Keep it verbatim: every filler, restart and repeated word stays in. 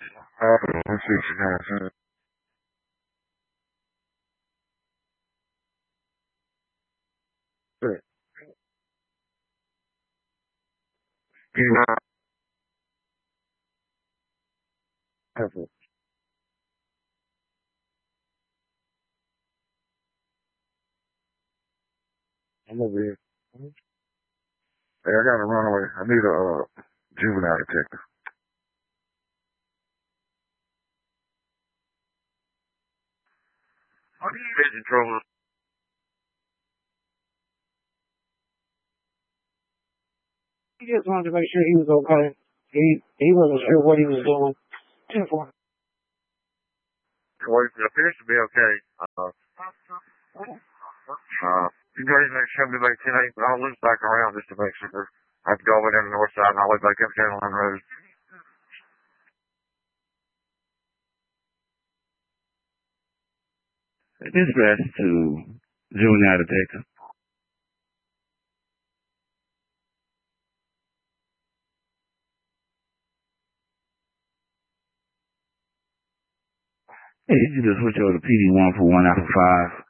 Uh, let's see what you guys said. You know, careful. I'm over here. Hey, I gotta run away. I need a uh, juvenile detective. What are you busy trolling? He just wanted to make sure he was okay. He he wasn't sure what he was doing. Ten four. Well, it appears to be okay. Uh, uh, you know, he's like seventy by ten eight, but I'll loop back around just to make sure. I have to go over down the north side and I'll loop back up Channel Line Road. Dispatch to juvenile detective. Hey, you can just switch over to P D one for one out of five.